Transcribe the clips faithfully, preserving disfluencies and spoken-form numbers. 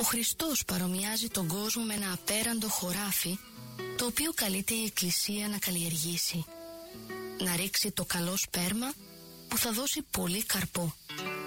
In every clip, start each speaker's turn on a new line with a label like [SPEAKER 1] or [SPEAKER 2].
[SPEAKER 1] Ο Χριστός παρομοιάζει τον κόσμο με ένα απέραντο χωράφι, το οποίο καλείται η Εκκλησία να καλλιεργήσει, να ρίξει το καλό σπέρμα που θα δώσει πολύ καρπό.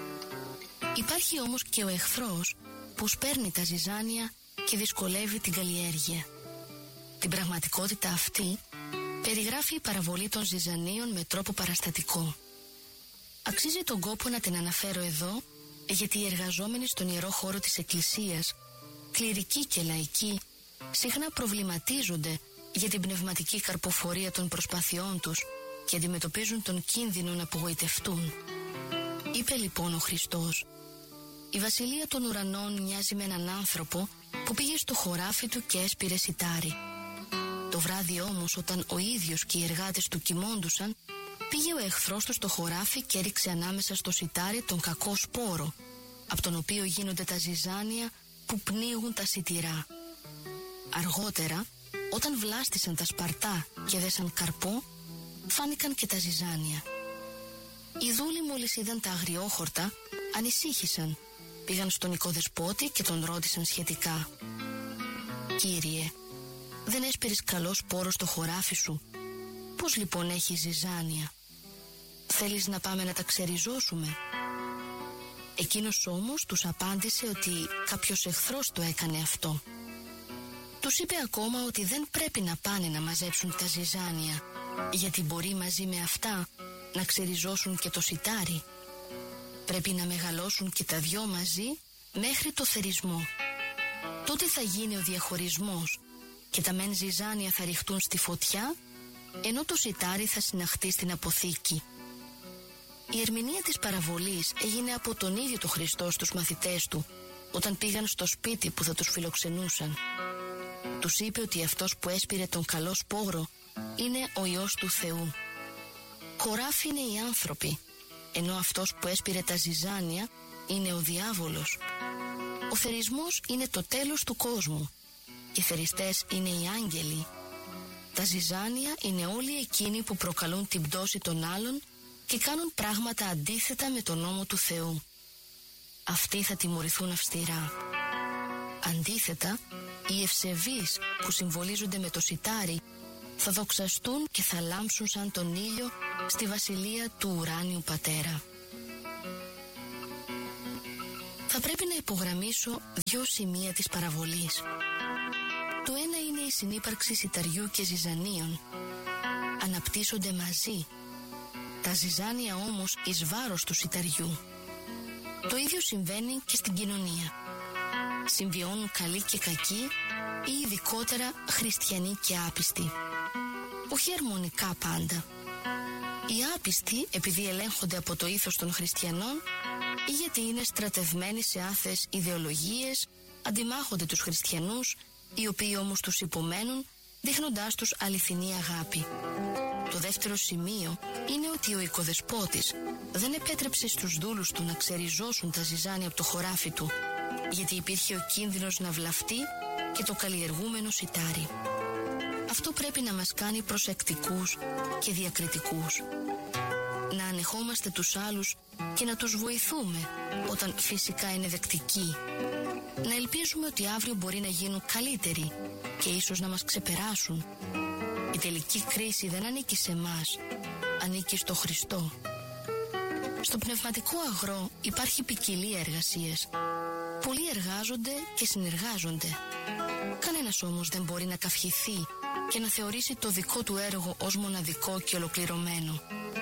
[SPEAKER 1] Υπάρχει όμως και ο εχθρός που σπέρνει τα ζυζάνια και δυσκολεύει την καλλιέργεια. Την πραγματικότητα αυτή περιγράφει η παραβολή των ζυζανίων με τρόπο παραστατικό. Αξίζει τον κόπο να την αναφέρω εδώ, γιατί οι εργαζόμενοι στον ιερό χώρο της Εκκλησίας, κληρικοί και λαϊκοί, συχνά προβληματίζονται για την πνευματική καρποφορία των προσπαθειών τους και αντιμετωπίζουν τον κίνδυνο να απογοητευτούν. Είπε λοιπόν ο Χριστός: «Η βασιλεία των ουρανών μοιάζει με έναν άνθρωπο που πήγε στο χωράφι του και έσπηρε σιτάρι. Το βράδυ όμως, όταν ο ίδιος και οι εργάτες του κοιμώντουσαν, πήγε ο εχθρός του στο χωράφι και έριξε ανάμεσα στο σιτάρι τον κακό σπόρο, από τον οποίο γίνονται τα ζυζάνια που πνίγουν τα σιτηρά. Αργότερα, όταν βλάστησαν τα σπαρτά και δέσαν καρπό, φάνηκαν και τα ζυζάνια. Οι δούλοι μόλις είδαν τα αγριόχορτα, ανησύχησαν, πήγαν στον οικοδεσπότη και τον ρώτησαν σχετικά: «Κύριε, δεν έσπηρες καλό σπόρο στο χωράφι σου? Πώς λοιπόν έχει ζυζάνια? Θέλεις να πάμε να τα ξεριζώσουμε?» Εκείνος όμως τους απάντησε ότι κάποιος εχθρός το έκανε αυτό. Τους είπε ακόμα ότι δεν πρέπει να πάνε να μαζέψουν τα ζυζάνια, γιατί μπορεί μαζί με αυτά να ξεριζώσουν και το σιτάρι. Πρέπει να μεγαλώσουν και τα δυο μαζί μέχρι το θερισμό. Τότε θα γίνει ο διαχωρισμός και τα μεν ζυζάνια θα ρηχτούν στη φωτιά, ενώ το σιτάρι θα συναχτεί στην αποθήκη. Η ερμηνεία της παραβολής έγινε από τον ίδιο τον Χριστό στους μαθητές του, όταν πήγαν στο σπίτι που θα τους φιλοξενούσαν. Τους είπε ότι αυτός που έσπηρε τον καλό σπόρο είναι ο Υιός του Θεού. Χωράφι είναι οι άνθρωποι, ενώ αυτός που έσπηρε τα ζυζάνια είναι ο διάβολος. Ο θερισμός είναι το τέλος του κόσμου. Οι θεριστές είναι οι άγγελοι. Τα ζυζάνια είναι όλοι εκείνοι που προκαλούν την πτώση των άλλων και κάνουν πράγματα αντίθετα με τον νόμο του Θεού. Αυτοί θα τιμωρηθούν αυστηρά. Αντίθετα, οι ευσεβείς που συμβολίζονται με το σιτάρι θα δοξαστούν και θα λάμψουν σαν τον ήλιο στη βασιλεία του ουράνιου Πατέρα. Θα πρέπει να υπογραμμίσω δύο σημεία της παραβολής. Το ένα είναι η συνύπαρξη σιταριού και ζυζανίων. Αναπτύσσονται μαζί. Τα ζυζάνια όμως εις βάρος του σιταριού. Το ίδιο συμβαίνει και στην κοινωνία. Συμβιώνουν καλοί και κακοί, ή ειδικότερα χριστιανοί και άπιστοι. Όχι αρμονικά πάντα. Οι άπιστοι, επειδή ελέγχονται από το ήθος των χριστιανών ή γιατί είναι στρατευμένοι σε άθεες ιδεολογίες, αντιμάχονται τους χριστιανούς, οι οποίοι όμως τους υπομένουν, δείχνοντάς τους αληθινή αγάπη. Το δεύτερο σημείο είναι ότι ο οικοδεσπότης δεν επέτρεψε στους δούλους του να ξεριζώσουν τα ζυζάνια από το χωράφι του, γιατί υπήρχε ο κίνδυνος να βλαφτεί και το καλλιεργούμενο σιτάρι. Αυτό πρέπει να μας κάνει προσεκτικούς και διακριτικούς. Να ανεχόμαστε τους άλλους και να τους βοηθούμε όταν φυσικά είναι δεκτικοί. Να ελπίζουμε ότι αύριο μπορεί να γίνουν καλύτεροι και ίσως να μας ξεπεράσουν. Η τελική κρίση δεν ανήκει σε εμάς, ανήκει στο Χριστό. Στο πνευματικό αγρό υπάρχει ποικιλία εργασίες. Πολλοί εργάζονται και συνεργάζονται. Κανένας όμως δεν μπορεί να καυχηθεί και να θεωρήσει το δικό του έργο ως μοναδικό και ολοκληρωμένο.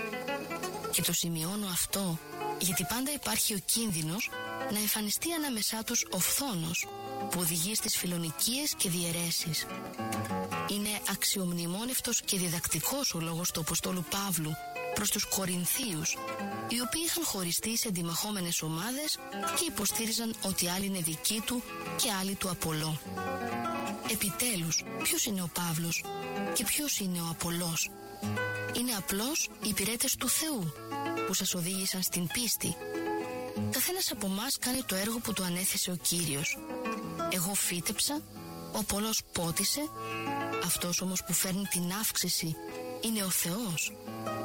[SPEAKER 1] Και το σημειώνω αυτό γιατί πάντα υπάρχει ο κίνδυνος να εμφανιστεί ανάμεσά τους ο φθόνος που οδηγεί στις φιλονικίες και διαιρέσεις. Είναι αξιομνημόνευτος και διδακτικός ο λόγος του Αποστόλου Παύλου προς τους Κορινθίους, οι οποίοι είχαν χωριστεί σε αντιμαχόμενες ομάδες και υποστήριζαν ότι άλλοι είναι δικοί του και άλλοι του Απολώ. Επιτέλους, ποιος είναι ο Παύλος και ποιος είναι ο Απολώς? Είναι απλώς οι υπηρέτες του Θεού που σας οδήγησαν στην πίστη. Καθένας από εμάς κάνει το έργο που του ανέθεσε ο Κύριος. Εγώ φύτεψα, ο Απολώς πότισε, αυτός όμως που φέρνει την αύξηση είναι ο Θεός,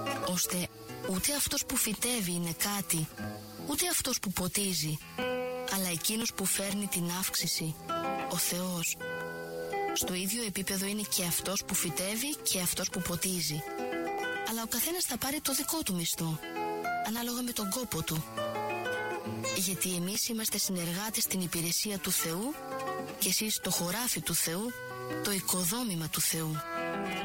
[SPEAKER 1] ώστε ούτε αυτός που φυτεύει είναι κάτι, ούτε αυτός που ποτίζει, αλλά εκείνος που φέρνει την αύξηση, ο Θεός. Στο ίδιο επίπεδο είναι και αυτός που φυτεύει και αυτός που ποτίζει. Αλλά ο καθένας θα πάρει το δικό του μισθό, ανάλογα με τον κόπο του. Γιατί εμείς είμαστε συνεργάτες στην υπηρεσία του Θεού και εσείς το χωράφι του Θεού, το οικοδόμημα του Θεού.